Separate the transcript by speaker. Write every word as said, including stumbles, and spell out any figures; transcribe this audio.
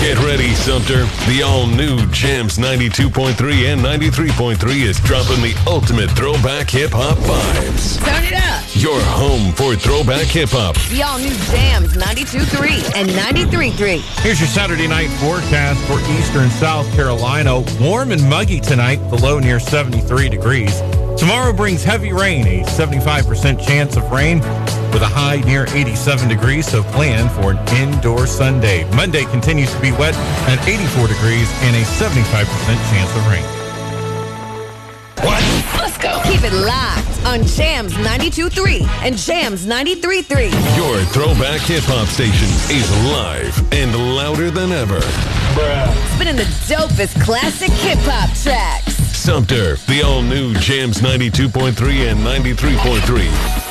Speaker 1: Get ready, Sumter. The all-new Jams ninety-two point three and ninety-three point three is dropping the ultimate throwback hip-hop vibes.
Speaker 2: Turn it up.
Speaker 1: Your home for throwback hip-hop.
Speaker 2: The all-new Jams ninety-two point three and ninety-three point three.
Speaker 3: Here's your Saturday night forecast for eastern South Carolina. Warm and muggy tonight, the low near seventy-three degrees. Tomorrow brings heavy rain, a seventy-five percent chance of rain with a high near eighty-seven degrees, so plan for an indoor Sunday. Monday continues to be wet at eighty-four degrees and a seventy-five percent chance of rain.
Speaker 2: What? Let's go. Keep it locked on Jams ninety-two point three and Jams ninety-three point three.
Speaker 1: Your throwback hip-hop station is live and louder than ever.
Speaker 2: Bruh. Spinning the dopest classic hip-hop tracks.
Speaker 1: Sumter, the all-new Jams ninety-two point three and ninety-three point three.